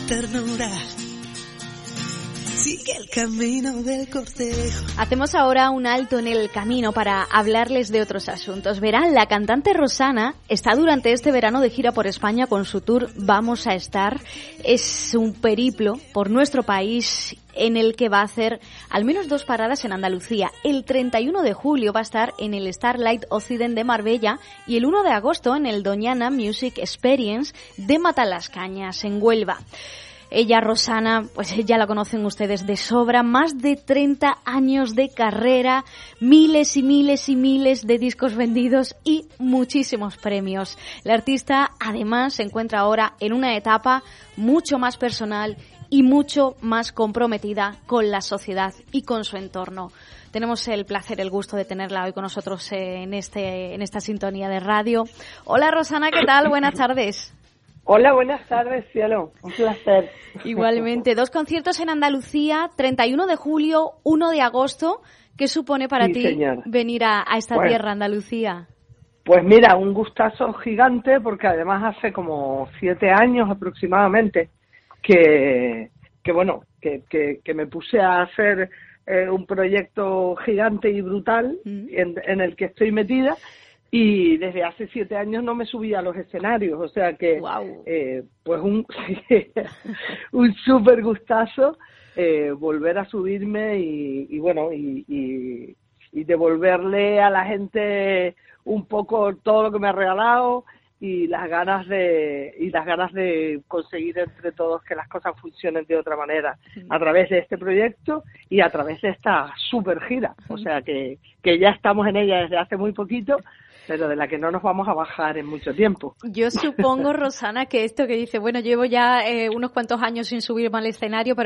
ternura. Sigue el camino del cortejo. Hacemos ahora un alto en el camino para hablarles de otros asuntos. Verán, la cantante Rosana está durante este verano de gira por España con su tour Vamos a Estar. Es un periplo por nuestro país en el que va a hacer al menos 2 paradas en Andalucía. El 31 de julio va a estar en el Starlight Occident de Marbella y el 1 de agosto en el Doñana Music Experience de Matalascañas, en Huelva. Ella, Rosana, pues ya la conocen ustedes de sobra, más de 30 años de carrera, miles y miles y miles de discos vendidos y muchísimos premios. La artista, además, se encuentra ahora en una etapa mucho más personal y mucho más comprometida con la sociedad y con su entorno. Tenemos el placer, el gusto de tenerla hoy con nosotros en esta sintonía de radio. Hola, Rosana, ¿qué tal? Buenas tardes. Hola, buenas tardes, cielo. Un placer. Igualmente. 2 conciertos en Andalucía, 31 de julio, 1 de agosto. ¿Qué supone para ti señora. venir a esta tierra, Andalucía? Pues mira, un gustazo gigante, porque además hace como 7 años aproximadamente que me puse a hacer un proyecto gigante y brutal en el que estoy metida. Y desde hace 7 años no me subía a los escenarios, o sea que pues un súper gustazo volver a subirme y devolverle a la gente un poco todo lo que me ha regalado y las ganas de conseguir entre todos que las cosas funcionen de otra manera a través de este proyecto y a través de esta súper gira, o sea que ya estamos en ella desde hace muy poquito, pero de la que no nos vamos a bajar en mucho tiempo. Yo supongo, Rosana, que esto que dice, bueno, llevo ya unos cuantos años sin subirme al escenario, pero